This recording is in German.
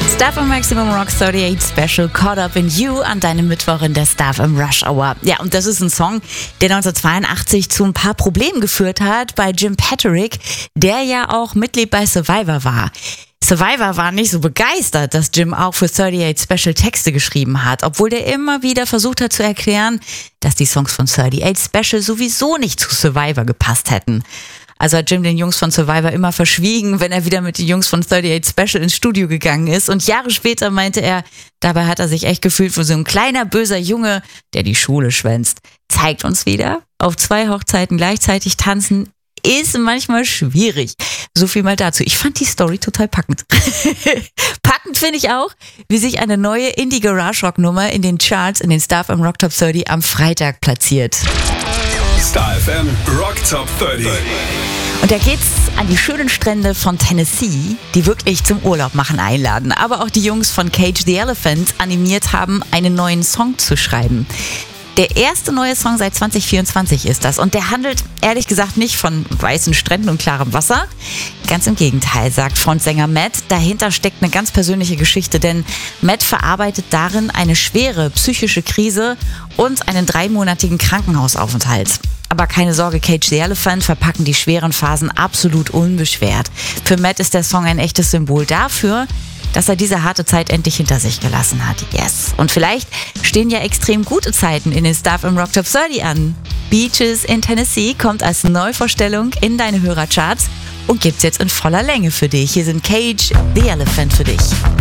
Stuff im Maximum Rock 38 Special Caught Up in You an deinem Mittwoch in der Stuff im Rush Hour. Ja, und das ist ein Song, der 1982 zu ein paar Problemen geführt hat bei Jim Patrick, der ja auch Mitglied bei Survivor war. Survivor war nicht so begeistert, dass Jim auch für 38 Special Texte geschrieben hat, obwohl der immer wieder versucht hat zu erklären, dass die Songs von 38 Special sowieso nicht zu Survivor gepasst hätten. Also hat Jim den Jungs von Survivor immer verschwiegen, wenn er wieder mit den Jungs von 38 Special ins Studio gegangen ist. Und Jahre später meinte er, dabei hat er sich echt gefühlt wie so ein kleiner böser Junge, der die Schule schwänzt. Zeigt uns wieder, auf 2 Hochzeiten gleichzeitig tanzen ist manchmal schwierig. So viel mal dazu. Ich fand die Story total packend. Packend finde ich auch, wie sich eine neue Indie-Garage-Rock-Nummer in den Charts in den Stuff im Rock Top 30 am Freitag platziert. Star FM Rock Top 30. Und da geht's an die schönen Strände von Tennessee, die wirklich zum Urlaub machen einladen. Aber auch die Jungs von Cage the Elephant animiert haben, einen neuen Song zu schreiben. Der erste neue Song seit 2024 ist das. Und der handelt ehrlich gesagt nicht von weißen Stränden und klarem Wasser. Ganz im Gegenteil, sagt Frontsänger Matt. Dahinter steckt eine ganz persönliche Geschichte, denn Matt verarbeitet darin eine schwere psychische Krise und einen 3-monatigen Krankenhausaufenthalt. Aber keine Sorge, Cage the Elephant verpacken die schweren Phasen absolut unbeschwert. Für Matt ist der Song ein echtes Symbol dafür, dass er diese harte Zeit endlich hinter sich gelassen hat. Yes. Und vielleicht stehen ja extrem gute Zeiten in den Stuff im Rock Top 30 an. Beaches in Tennessee kommt als Neuvorstellung in deine Hörercharts und gibt's jetzt in voller Länge für dich. Hier sind Cage the Elephant für dich.